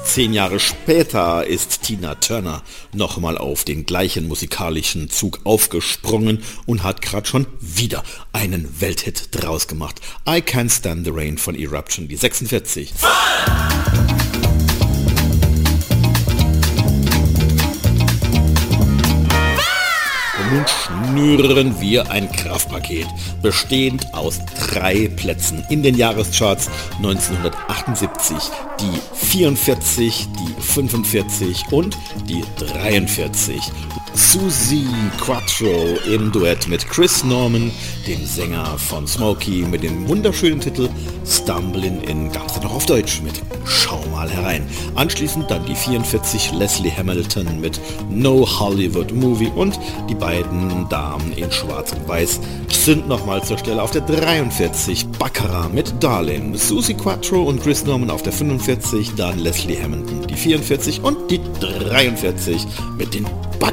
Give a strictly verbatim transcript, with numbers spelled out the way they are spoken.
Zehn Jahre später ist Tina Turner nochmal auf den gleichen musikalischen Zug aufgesprungen und hat gerade schon wieder einen Welthit draus gemacht. I Can't Stand the Rain von Eruption, die sechsundvierzig. Nun schnüren wir ein Kraftpaket, bestehend aus drei Plätzen in den Jahrescharts neunzehnhundertachtundsiebzig, die vierundvierzig, die fünfundvierzig und die dreiundvierzig. Suzi Quatro im Duett mit Chris Norman, dem Sänger von Smokey, mit dem wunderschönen Titel Stumbling In, gab es ja noch auf Deutsch mit Schau mal herein. Anschließend dann die vierundvierzig, Leslie Hamilton mit No Hollywood Movie, und die beiden Damen in Schwarz und Weiß sind nochmal zur Stelle auf der dreiundvierzig, Baccarat mit Darling. Suzi Quatro und Chris Norman auf der fünfundvierzig, dann Leslie Hamilton die vierundvierzig und die dreiundvierzig mit den